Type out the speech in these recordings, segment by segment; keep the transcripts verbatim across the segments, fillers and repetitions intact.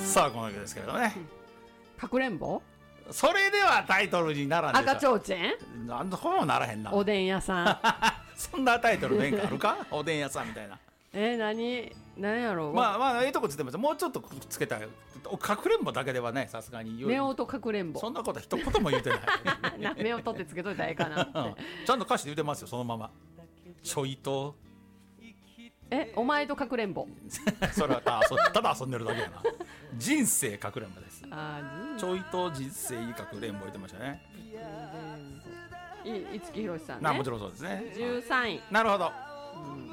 さあこの曲ですけれどもね、 かくれんぼ、 それではタイトルにならんでしょ。 赤ちょうちん、 なんとこもならへんな。 おでん屋さんそんなタイトル弁かあるかおでん屋さんみたいな。 えー、何何やろう、 まあまあええとこつってます。もうちょっとつけたい。かくれんぼだけではね、さすがに夫婦かくれんぼ、 そんなこと一言も言うてないな夫婦ってつけといたらええかなって、うん、 ちゃんと歌詞で言うてますよ、そのまま。ちょいとえお前とかくれんぼそれはただ遊ただ遊んでるだけやな。人生かくれんぼです。 あちょいと人生かくれんぼ言ってましたね。 い五木ひろしさんね。 なもちろんそうですね。 じゅうさんい、 なるほど、 うん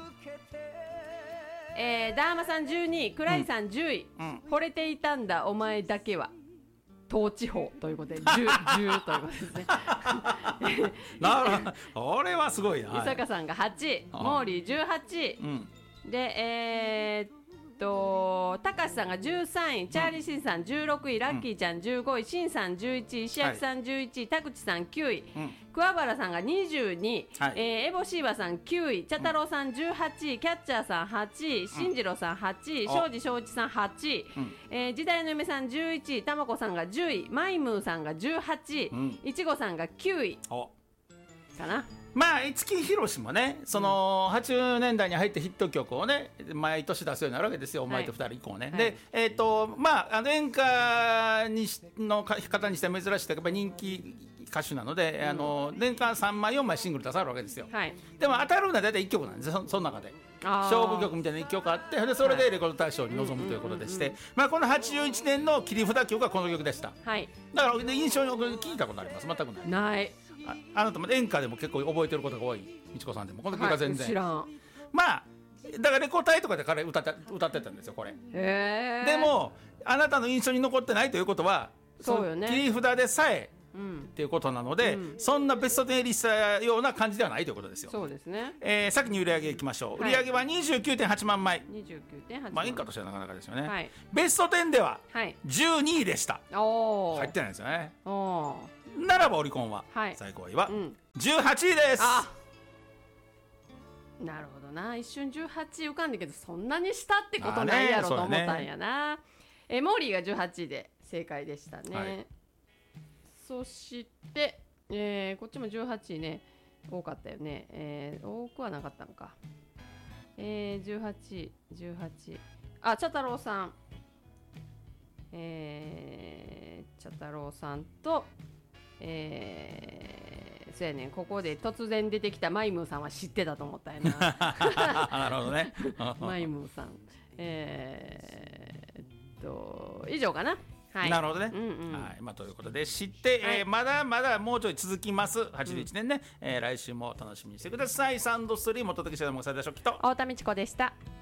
えー、ダーマさんじゅうにい、クライさんじゅうい、うん、惚れていたんだお前だけは東地方ということで じゅう, じゅうということですねなるほど、これはすごいな。 伊坂さんがはちい、モーリーじゅうはちい、うん、でえー、っと高橋さんがじゅうさんい、チャーリーシンさんじゅうろくい、ラッキーちゃんじゅうごい、シンさんじゅういちい、石焼さんじゅういちい、田口さんきゅうい、うん、桑原さんがにじゅうにい、はい、えー、エボシーバさんきゅうい、茶太郎さんじゅうはちい、キャッチャーさんはちい、進次郎さんはちい、庄司正一さんはちい、うん、えー、時代の嫁さんじゅういちい、たまこさんがじゅうい、マイムーさんがじゅうはちい、うん、いちごさんがきゅういかな。 まあ五木ひろしもね、そのはちじゅうねんだいに入ってヒット曲をね毎年出すようになるわけですよ、お前とふたり以降ね、はい、で、えーとまあ、あの演歌にしの方にしては珍しいとやっぱり人気歌手なので、うん、あの年間さんまいよんまいシングル出されるわけですよ、はい、でも当たるのは大体いっきょくなんですよ、 そ, その中で勝負曲みたいないっきょくあって、でそれでレコード大賞に臨むということでして、まあこのはちじゅういちねんの切り札曲がこの曲でした、はい、だから印象に聞いたことあります？全くない。 ない。 あ, あなたも演歌でも結構覚えてることが多い、みちこさんでもこの曲が全然、 はい、知らん。 まあだからレコ大とかで彼 歌, って歌ってたんですよこれ。 へー。 でもあなたの印象に残ってないということは、 そうよね、 切り札でさえうん、っていうことなので、うん、そんなベストテン入りしたような感じではないということですよ。 そうですね、えー、先に売り上げいきましょう、はい、売り上げは にじゅうきゅうてんはちまんまい、 にじゅうきゅうてんはちまん、 まあ演歌としてはなかなかですよね、はい、ベストテンではじゅうにいでした、はい、お入ってないですよね。おならばオリコンは、はい、最高位はじゅうはちいです、 あなるほどな、一瞬じゅうはちい浮かんだけどそんなにしたってことないやろと思ったんやな、ねえー、モーリーがじゅうはちいで正解でしたね、はい、そして、えー、こっちもじゅうはちいね多かったよね、えー、多くはなかったのか、えー、じゅうはちいじゅうはちい、あ茶太郎さん、えー、茶太郎さんとえー、そうやねん、ここで突然出てきたマイムーさんは知ってたと思ったんやななるほどねマイムーさん、えー、っと以上かな、はい、 なるほどね、 うんうん、はい、 まあ、ということで知って、はい、えー、まだまだもうちょい続きますはちじゅういちねんね、うん、えー、来週も楽しみにしてください。サンドストリームお届けしたのもさだしょきと太田美智子でした。